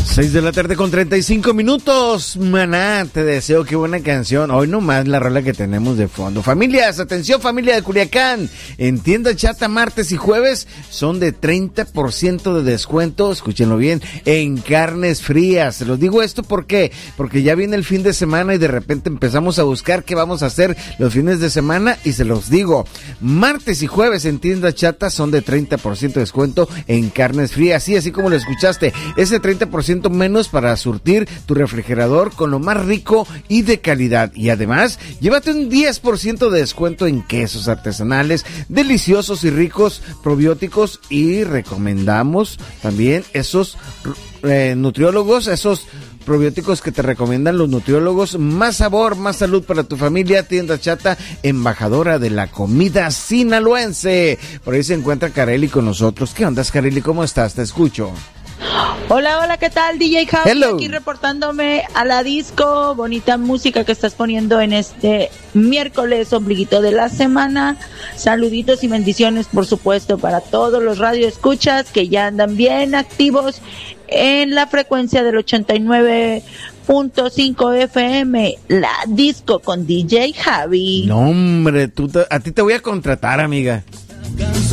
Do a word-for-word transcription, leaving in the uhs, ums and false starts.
seis de la tarde con treinta y cinco minutos. Maná, te deseo, qué buena canción. Hoy nomás la rola que tenemos de fondo. Familias, atención familia de Culiacán. En tienda Chata martes y jueves son de treinta por ciento de descuento, escúchenlo bien, en carnes frías. Se los digo esto porque porque ya viene el fin de semana y de repente empezamos a buscar qué vamos a hacer los fines de semana y se los digo. Martes y jueves en tienda Chata son de treinta por ciento de descuento en carnes frías. Sí, así como lo escuchaste, ese treinta por ciento menos para surtir tu refrigerador con lo más rico y de calidad. Y además, llévate un diez por ciento de descuento en quesos artesanales, deliciosos y ricos, probióticos, y recomendamos también esos eh, nutriólogos, esos probióticos que te recomiendan los nutriólogos. Más sabor, más salud para tu familia. Tienda Chata, embajadora de la comida sinaloense. Por ahí se encuentra Kareli con nosotros. ¿Qué onda, Kareli? ¿Cómo estás? Te escucho. Hola, hola, ¿qué tal? D J Javi, aquí reportándome a la disco. Bonita música que estás poniendo en este miércoles, ombliguito de la semana. Saluditos y bendiciones, por supuesto, para todos los radioescuchas que ya andan bien activos en la frecuencia del ochenta y nueve punto cinco F M, la disco con D J Javi. No, hombre, tú te, a ti te voy a contratar, amiga.